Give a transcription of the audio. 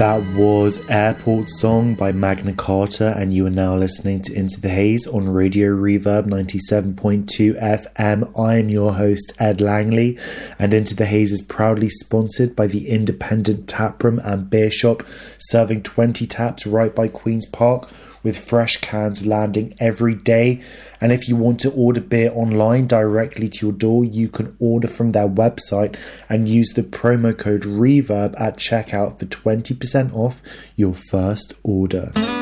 That was Airport Song by Magna Carta, and you are now listening to Into the Haze on Radio Reverb 97.2 FM. I am your host, Ed Langley, and Into the Haze is proudly sponsored by the Independent Taproom and Beer Shop, serving 20 taps right by Queen's Park, with fresh cans landing every day. And if you want to order beer online directly to your door, you can order from their website and use the promo code REVERB at checkout for 20% off your first order.